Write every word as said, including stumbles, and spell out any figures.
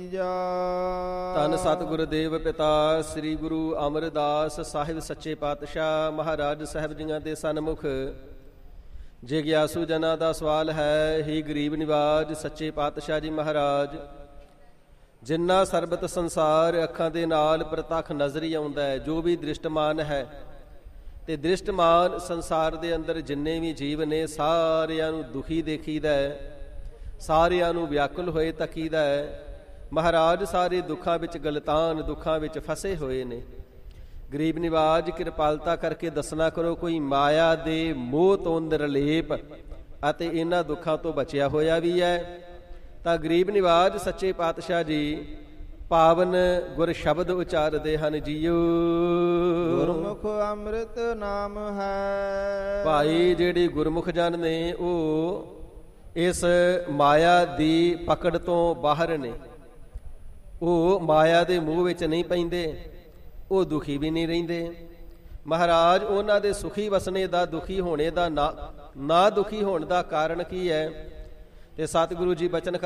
ਧੰਨ ਸਤਿਗੁਰ ਦੇਵ ਪਿਤਾ ਸ੍ਰੀ ਗੁਰੂ ਅਮਰਦਾਸ ਸਾਹਿਬ ਸੱਚੇ ਪਾਤਸ਼ਾਹ ਮਹਾਰਾਜ ਸਾਹਿਬ ਜੀਆਂ ਦੇ ਸਨਮੁਖ ਜਿਗਿਆਸੂ ਜਨਾਂ ਦਾ ਸਵਾਲ ਹੈ। ਹੀ ਗਰੀਬ ਨਿਵਾਜ ਸੱਚੇ ਪਾਤਸ਼ਾਹ ਜੀ ਮਹਾਰਾਜ, ਜਿੰਨਾ ਸਰਬਤ ਸੰਸਾਰ ਅੱਖਾਂ ਦੇ ਨਾਲ ਪ੍ਰਤੱਖ ਨਜ਼ਰ ਹੀ ਆਉਂਦਾ ਹੈ, ਜੋ ਵੀ ਦ੍ਰਿਸ਼ਟਮਾਨ ਹੈ ਤੇ ਦ੍ਰਿਸ਼ਟਮਾਨ ਸੰਸਾਰ ਦੇ ਅੰਦਰ ਜਿੰਨੇ ਵੀ ਜੀਵ ਨੇ ਸਾਰਿਆਂ ਨੂੰ ਦੁਖੀ ਦੇਖੀਦਾ ਹੈ, ਸਾਰਿਆਂ ਨੂੰ ਵਿਆਕੁਲ ਹੋਏ ਤੱਕੀਦਾ ਹੈ। ਮਹਾਰਾਜ ਸਾਰੇ ਦੁੱਖਾਂ ਵਿੱਚ ਗਲਤਾਨ, ਦੁੱਖਾਂ ਵਿੱਚ ਫਸੇ ਹੋਏ ਨੇ। ਗਰੀਬ ਨਿਵਾਜ ਕਿਰਪਾਲਤਾ ਕਰਕੇ ਦੱਸਣਾ ਕਰੋ, ਕੋਈ ਮਾਇਆ ਦੇ ਮੋਹ ਤੋਂ ਨਿਰਲੇਪ ਅਤੇ ਇਹਨਾਂ ਦੁੱਖਾਂ ਤੋਂ ਬਚਿਆ ਹੋਇਆ ਵੀ ਹੈ। ਤਾਂ ਗਰੀਬ ਨਿਵਾਜ ਸੱਚੇ ਪਾਤਸ਼ਾਹ ਜੀ ਪਾਵਨ ਗੁਰ ਸ਼ਬਦ ਉਚਾਰਦੇ ਹਨ। ਜੀਓ ਗੁਰਮੁਖ ਅੰਮ੍ਰਿਤ ਨਾਮ ਹੈ। ਭਾਈ ਜਿਹੜੇ ਗੁਰਮੁਖ ਜਨ ਨੇ ਉਹ ਇਸ ਮਾਇਆ ਦੀ ਪਕੜ ਤੋਂ ਬਾਹਰ ਨੇ, ਉਹ ਮਾਇਆ ਦੇ ਮੂੰਹ ਵਿੱਚ ਨਹੀਂ ਪੈਂਦੇ, ਉਹ ਦੁਖੀ ਵੀ ਨਹੀਂ ਰਹਿੰਦੇ। ਮਹਾਰਾਜ ਉਹਨਾਂ ਦੇ ਸੁਖੀ ਵਸਣੇ ਦਾ, ਦੁਖੀ ਹੋਣੇ ਦਾ ਨਾ ਨਾ ਦੁਖੀ ਹੋਣ ਦਾ ਕਾਰਨ ਕੀ ਹੈ? ਤੇ ਸਤਿਗੁਰੂ ਜੀ ਬਚਨ